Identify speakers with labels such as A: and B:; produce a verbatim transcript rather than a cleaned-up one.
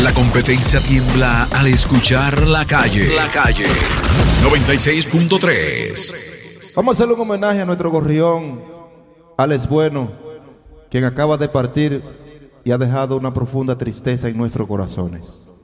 A: La competencia tiembla al escuchar La Calle. La Calle noventa y seis punto tres.
B: Vamos a hacerle un homenaje a nuestro gorrión, Alex Bueno, quien acaba de partir y ha dejado una profunda tristeza en nuestros corazones.